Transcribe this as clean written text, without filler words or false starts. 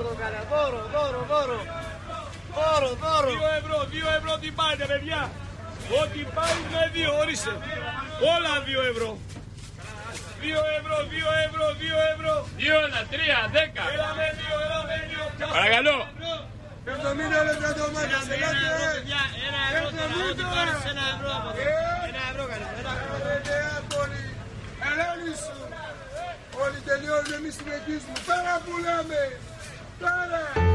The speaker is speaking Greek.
πορτοκάλια. Δώρο. 2 ευρώ τι πάτε, παιδιά. Ό,τι πάει με 2, ορίστε. Όλα 2 ευρώ. 2 ευρώ. 2, 3, 10. Έλα με 2. Παρακαλώ. 70 λεπτά ντομάτα. Ένα ευρώ τώρα, ό,τι πάρεις 1 ευρώ από εδώ. 1 ευρώ καλή. Ελένη σου. Όλοι τελειώνουν, εμείς συνεχίζουμε. Τώρα πουλάμε. Τώρα.